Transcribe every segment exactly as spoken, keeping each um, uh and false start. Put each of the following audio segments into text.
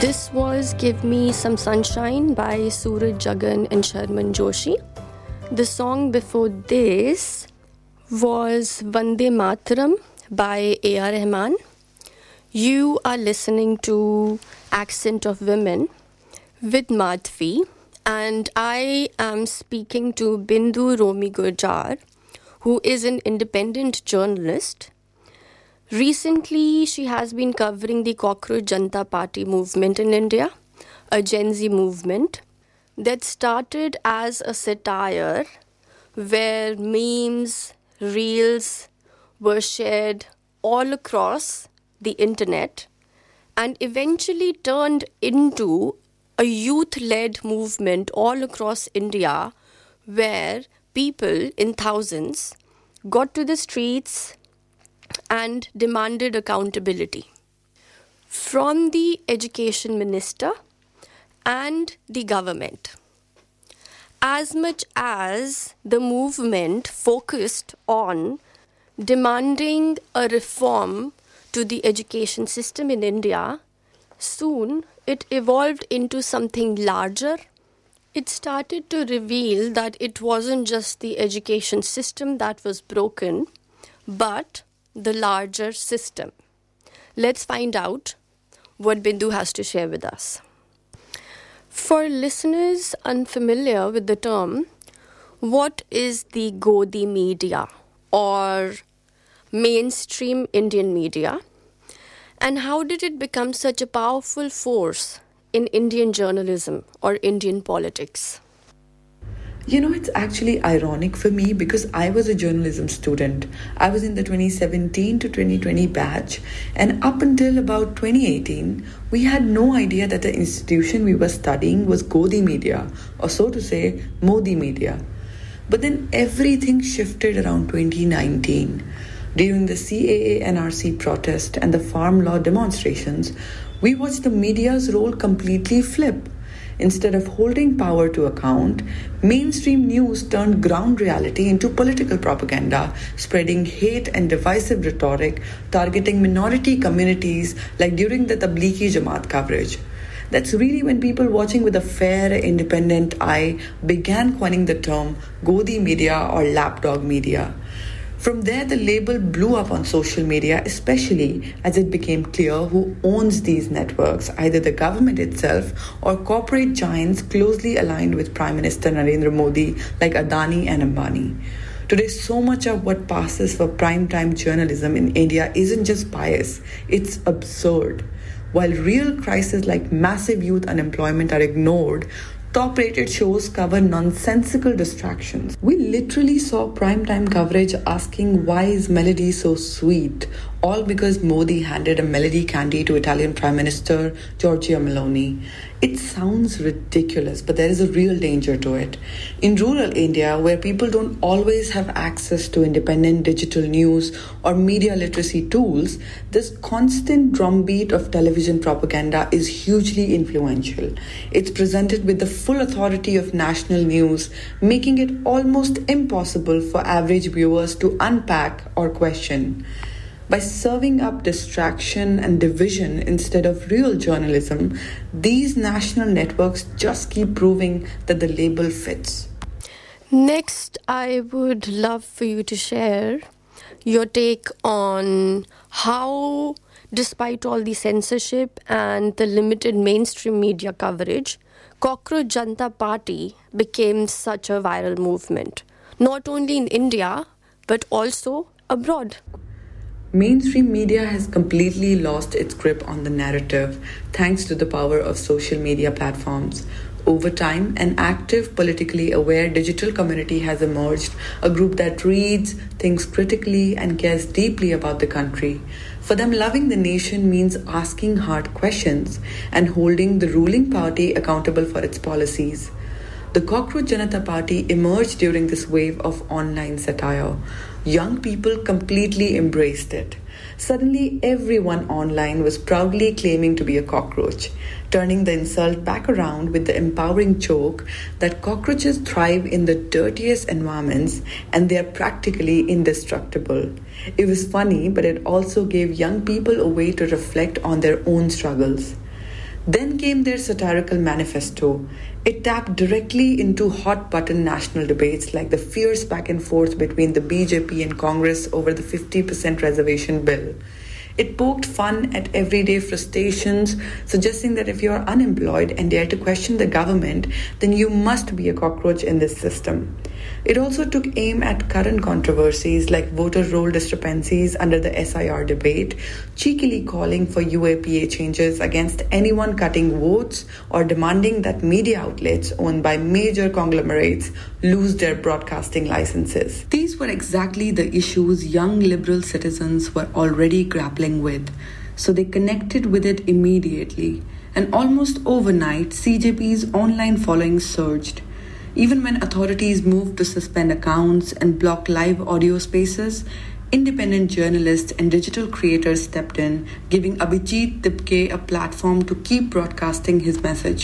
This was Give Me Some Sunshine by Suraj Jagan and Sharman Joshi. The song before this was Vande Mataram by A R. Rahman. You are listening to Accent of Women with Madhvi, and I am speaking to Bindu Romi Gurjar, who is an independent journalist. Recently, she has been covering the Cockroach Janata Party movement in India, a Gen Z movement that started as a satire where memes, reels were shared all across the internet and eventually turned into a youth-led movement all across India where people in thousands got to the streets and demanded accountability from the education minister and the government. As much as the movement focused on demanding a reform to the education system in India, soon it evolved into something larger. It started to reveal that it wasn't just the education system that was broken, but the larger system. Let's find out what Bindu has to share with us. For listeners unfamiliar with the term, what is the Godi media or mainstream Indian media, and how did it become such a powerful force in Indian journalism or Indian politics? You know, it's actually ironic for me because I was a journalism student. I was in the twenty seventeen to twenty twenty batch, and up until about twenty eighteen, we had no idea that the institution we were studying was Godi media, or so to say, Modi media. But then everything shifted around twenty nineteen. During the C A A N R C protest and the farm law demonstrations, we watched the media's role completely flip. Instead of holding power to account, mainstream news turned ground reality into political propaganda, spreading hate and divisive rhetoric, targeting minority communities like during the Tablighi Jamaat coverage. That's really when people watching with a fair, independent eye began coining the term Godi media or lapdog media. From there, the label blew up on social media, especially as it became clear who owns these networks, either the government itself or corporate giants closely aligned with Prime Minister Narendra Modi like Adani and Ambani. Today, so much of what passes for prime-time journalism in India isn't just bias, it's absurd. While real crises like massive youth unemployment are ignored, top-rated shows cover nonsensical distractions. We literally saw primetime coverage asking why is melody so sweet, all because Modi handed a melody candy to Italian Prime Minister Giorgia Meloni. It sounds ridiculous, but there is a real danger to it. In rural India, where people don't always have access to independent digital news or media literacy tools, this constant drumbeat of television propaganda is hugely influential. It's presented with the full authority of national news, making it almost impossible for average viewers to unpack or question. By serving up distraction and division instead of real journalism, these national networks just keep proving that the label fits. Next, I would love for you to share your take on how, despite all the censorship and the limited mainstream media coverage, Cockroach Janata Party became such a viral movement, not only in India, but also abroad. Mainstream media has completely lost its grip on the narrative thanks to the power of social media platforms. Over time, an active, politically aware digital community has emerged, a group that reads, thinks critically, and cares deeply about the country. For them, loving the nation means asking hard questions and holding the ruling party accountable for its policies. The Cockroach Janata Party emerged during this wave of online satire. Young people completely embraced it. Suddenly, everyone online was proudly claiming to be a cockroach, turning the insult back around with the empowering joke that cockroaches thrive in the dirtiest environments and they are practically indestructible. It was funny, but it also gave young people a way to reflect on their own struggles. Then came their satirical manifesto. It tapped directly into hot-button national debates like the fierce back and forth between the B J P and Congress over the fifty percent reservation bill. It poked fun at everyday frustrations, suggesting that if you are unemployed and dare to question the government, then you must be a cockroach in this system. It also took aim at current controversies like voter roll discrepancies under the S I R debate, cheekily calling for U A P A changes against anyone cutting votes or demanding that media outlets owned by major conglomerates lose their broadcasting licenses. These were exactly the issues young liberal citizens were already grappling with, so they connected with it immediately, and almost overnight C J P's online following surged. Even when authorities moved to suspend accounts and block live audio spaces, independent journalists and digital creators stepped in, giving Abhijit Tipke a platform to keep broadcasting his message.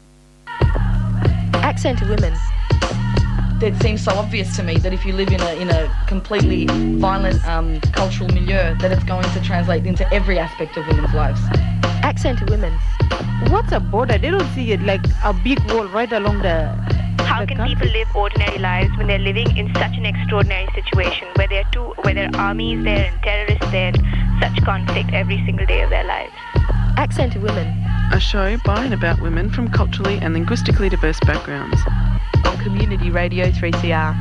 Accent to women. It seems so obvious to me that if you live in a in a completely violent um, cultural milieu, that it's going to translate into every aspect of women's lives. Accent to women. What's a border? They don't see it like a big wall right along the. How the can country. people live ordinary lives when they're living in such an extraordinary situation where there are two, where there are armies there and terrorists there, such conflict every single day of their lives? Accent to women. A show by and about women from culturally and linguistically diverse backgrounds. On Community Radio three C R.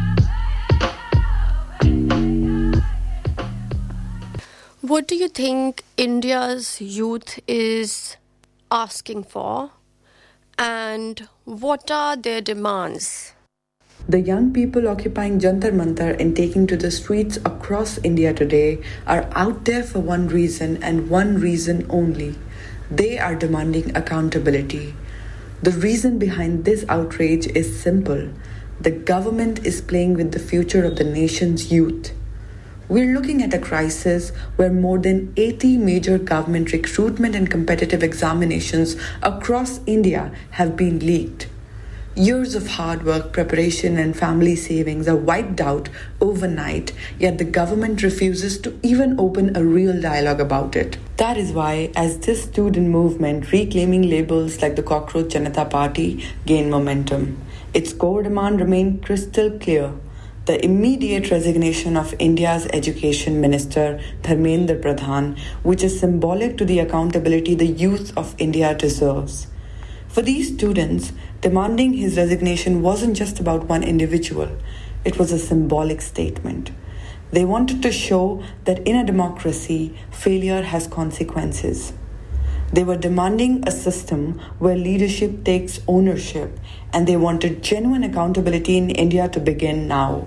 What do you think India's youth is asking for? And what are their demands? The young people occupying Jantar Mantar and taking to the streets across India today are out there for one reason and one reason only. They are demanding accountability. The reason behind this outrage is simple. The government is playing with the future of the nation's youth. We're looking at a crisis where more than eighty major government recruitment and competitive examinations across India have been leaked. Years of hard work, preparation, and family savings are wiped out overnight, yet the government refuses to even open a real dialogue about it. That is why, as this student movement reclaiming labels like the Cockroach Janata Party gain momentum, its core demand remained crystal clear: the immediate resignation of India's Education Minister Dharmendra Pradhan, which is symbolic to the accountability the youth of India deserves. For these students, demanding his resignation wasn't just about one individual, it was a symbolic statement. They wanted to show that in a democracy, failure has consequences. They were demanding a system where leadership takes ownership, and they wanted genuine accountability in India to begin now.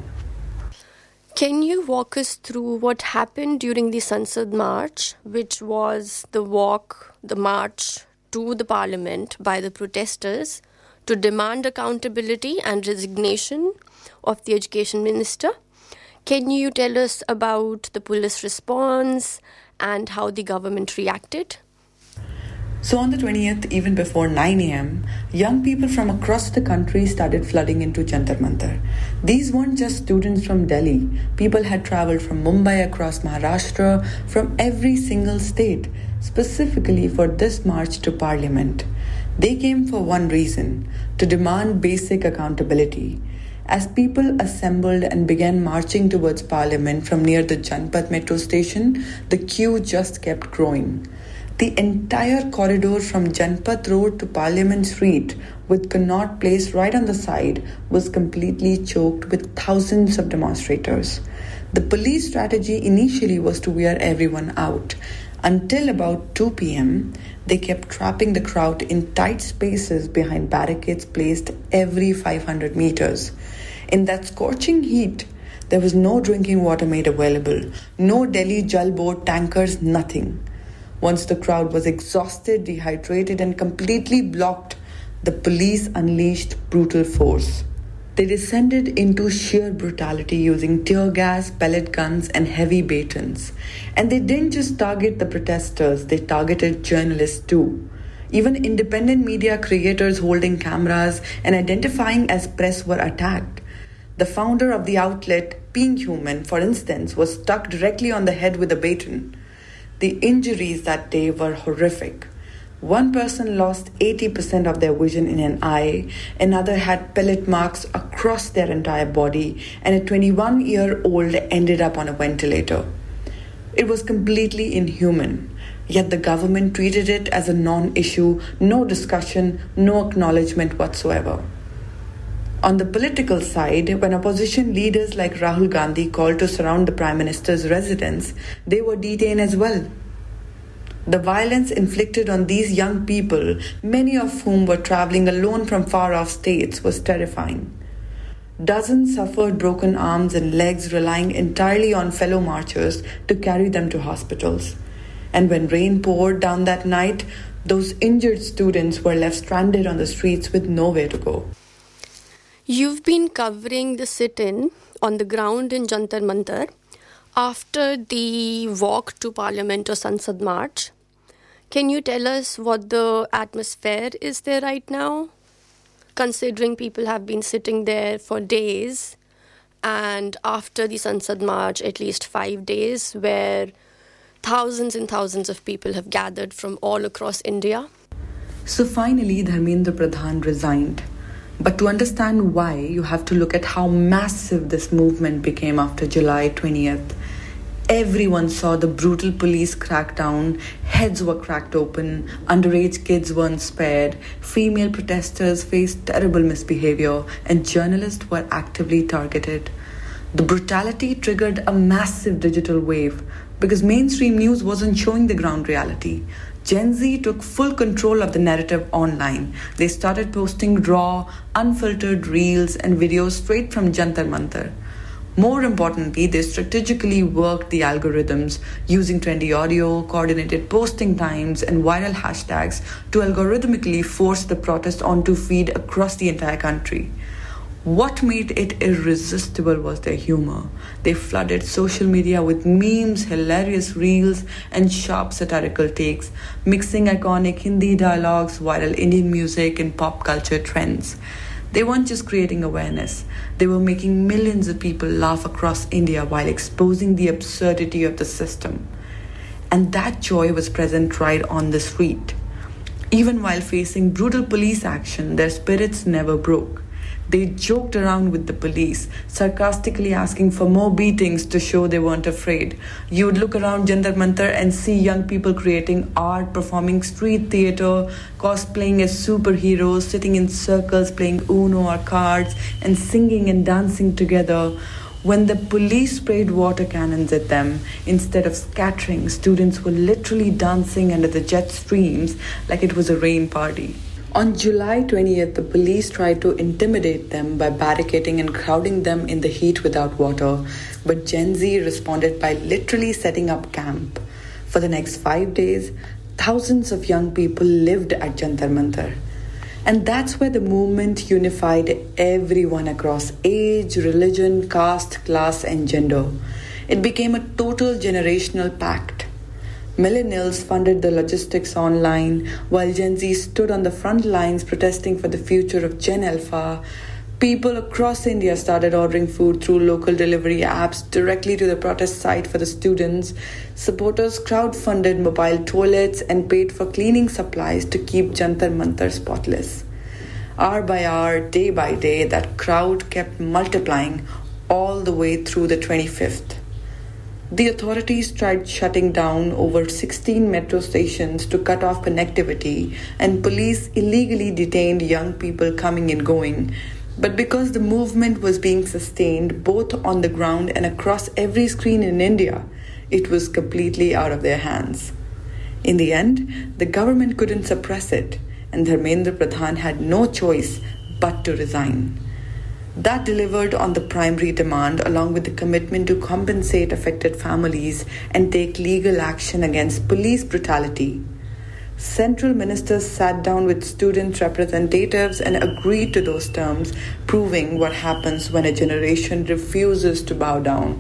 Can you walk us through what happened during the Sansad March, which was the walk, the march to the parliament by the protesters to demand accountability and resignation of the education minister? Can you tell us about the police response and how the government reacted? So on the twentieth, even before nine a.m., young people from across the country started flooding into Jantar Mantar. These weren't just students from Delhi. People had travelled from Mumbai across Maharashtra, from every single state, specifically for this march to Parliament. They came for one reason: to demand basic accountability. As people assembled and began marching towards Parliament from near the Janpat metro station, the queue just kept growing. The entire corridor from Janpat Road to Parliament Street, with Connaught Place right on the side, was completely choked with thousands of demonstrators. The police strategy initially was to wear everyone out. Until about two p.m., they kept trapping the crowd in tight spaces behind barricades placed every five hundred meters. In that scorching heat, there was no drinking water made available, no Delhi Jal Board tankers, nothing. Once the crowd was exhausted, dehydrated, and completely blocked, the police unleashed brutal force. They descended into sheer brutality using tear gas, pellet guns, and heavy batons. And they didn't just target the protesters, they targeted journalists too. Even independent media creators holding cameras and identifying as press were attacked. The founder of the outlet, Being Human, for instance, was struck directly on the head with a baton. The injuries that day were horrific. One person lost eighty percent of their vision in an eye, another had pellet marks across their entire body, and a twenty-one-year-old ended up on a ventilator. It was completely inhuman, yet the government treated it as a non-issue, no discussion, no acknowledgement whatsoever. On the political side, when opposition leaders like Rahul Gandhi called to surround the Prime Minister's residence, they were detained as well. The violence inflicted on these young people, many of whom were travelling alone from far-off states, was terrifying. Dozens suffered broken arms and legs, relying entirely on fellow marchers to carry them to hospitals. And when rain poured down that night, those injured students were left stranded on the streets with nowhere to go. You've been covering the sit-in on the ground in Jantar Mantar after the walk to Parliament or Sansad March. Can you tell us what the atmosphere is there right now? Considering people have been sitting there for days, and after the Sansad March, at least five days, where thousands and thousands of people have gathered from all across India. So finally, Dharmendra Pradhan resigned. But to understand why, you have to look at how massive this movement became after July twentieth. Everyone saw the brutal police crackdown, heads were cracked open, underage kids weren't spared, female protesters faced terrible misbehavior, and journalists were actively targeted. The brutality triggered a massive digital wave because mainstream news wasn't showing the ground reality. Gen Z took full control of the narrative online. They started posting raw, unfiltered reels and videos straight from Jantar Mantar. More importantly, they strategically worked the algorithms using trendy audio, coordinated posting times, and viral hashtags to algorithmically force the protest onto feed across the entire country. What made it irresistible was their humor. They flooded social media with memes, hilarious reels, and sharp satirical takes, mixing iconic Hindi dialogues, viral Indian music, and pop culture trends. They weren't just creating awareness, they were making millions of people laugh across India while exposing the absurdity of the system. And that joy was present right on the street. Even while facing brutal police action, their spirits never broke. They joked around with the police, sarcastically asking for more beatings to show they weren't afraid. You would look around Jantar Mantar and see young people creating art, performing street theatre, cosplaying as superheroes, sitting in circles playing Uno or cards, and singing and dancing together. When the police sprayed water cannons at them, instead of scattering, students were literally dancing under the jet streams like it was a rain party. On July twentieth, the police tried to intimidate them by barricading and crowding them in the heat without water, but Gen Z responded by literally setting up camp. For the next five days, thousands of young people lived at Jantar Mantar. And that's where the movement unified everyone across age, religion, caste, class, and gender. It became a total generational pact. Millennials funded the logistics online, while Gen Z stood on the front lines protesting for the future of Gen Alpha. People across India started ordering food through local delivery apps directly to the protest site for the students. Supporters crowdfunded mobile toilets and paid for cleaning supplies to keep Jantar Mantar spotless. Hour by hour, day by day, that crowd kept multiplying all the way through the twenty-fifth. The authorities tried shutting down over sixteen metro stations to cut off connectivity, and police illegally detained young people coming and going. But because the movement was being sustained both on the ground and across every screen in India, it was completely out of their hands. In the end, the government couldn't suppress it, and Dharmendra Pradhan had no choice but to resign. That delivered on the primary demand, along with the commitment to compensate affected families and take legal action against police brutality. Central ministers sat down with student representatives and agreed to those terms, proving what happens when a generation refuses to bow down.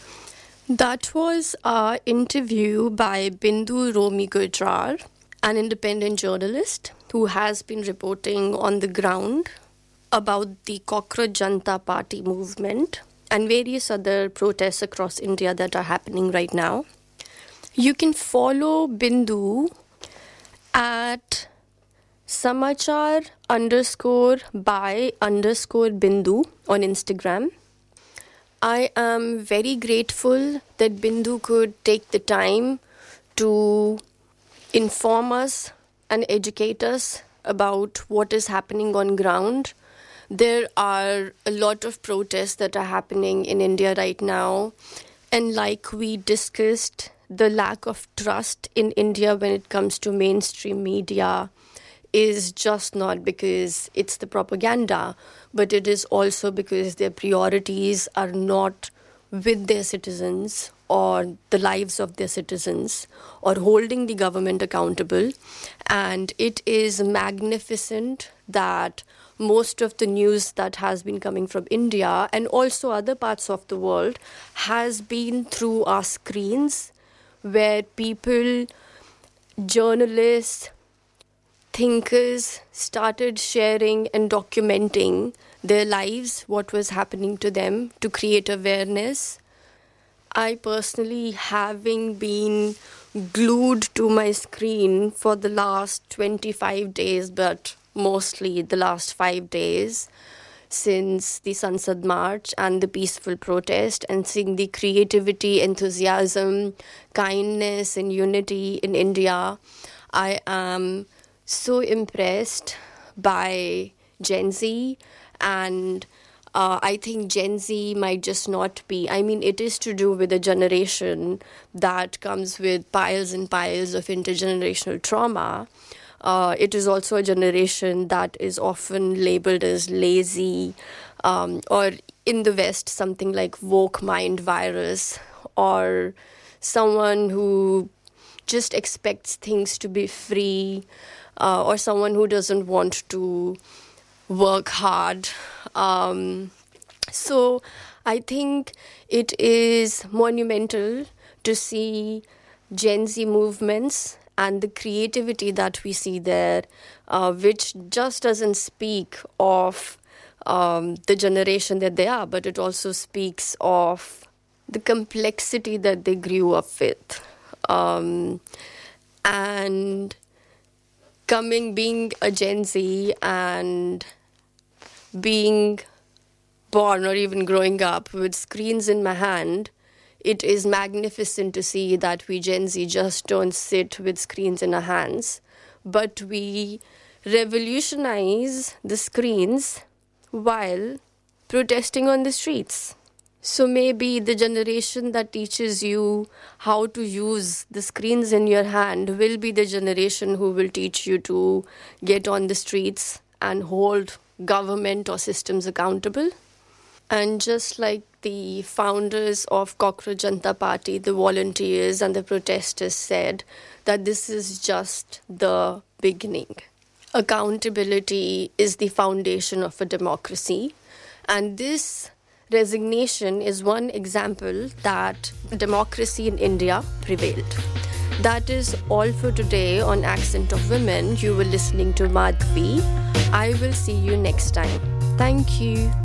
That was our interview by Bindu Romi Gujrar, an independent journalist who has been reporting on the ground about the Cockroach Janata Party movement and various other protests across India that are happening right now. You can follow Bindu at samachar underscore by underscore bindu on Instagram. I am very grateful that Bindu could take the time to inform us and educate us about what is happening on ground. There are a lot of protests that are happening in India right now. And like we discussed, the lack of trust in India when it comes to mainstream media is just not because it's the propaganda, but it is also because their priorities are not with their citizens or the lives of their citizens or holding the government accountable. And it is magnificent that most of the news that has been coming from India and also other parts of the world has been through our screens, where people, journalists, thinkers started sharing and documenting their lives, what was happening to them, to create awareness. I personally, having been glued to my screen for the last twenty-five days, but mostly the last five days, since the Sansad March and the peaceful protest, and seeing the creativity, enthusiasm, kindness and unity in India, I am so impressed by Gen Z. And uh, I think Gen Z might just not be, I mean, it is to do with a generation that comes with piles and piles of intergenerational trauma. Uh, it is also a generation that is often labeled as lazy, um, or in the West, something like woke mind virus, or someone who just expects things to be free, uh, or someone who doesn't want to work hard. Um, so I think it is monumental to see Gen Z movements and the creativity that we see there, uh, which just doesn't speak of um, the generation that they are, but it also speaks of the complexity that they grew up with. Um, and coming, being a Gen Z and being born or even growing up with screens in my hand, it is magnificent to see that we Gen Z just don't sit with screens in our hands, but we revolutionize the screens while protesting on the streets. So maybe the generation that teaches you how to use the screens in your hand will be the generation who will teach you to get on the streets and hold government or systems accountable. And just like the founders of Cockroach Janata Party, the volunteers and the protesters said, that this is just the beginning. Accountability is the foundation of a democracy. And this resignation is one example that democracy in India prevailed. That is all for today on Accent of Women. You were listening to Madhvi. I will see you next time. Thank you.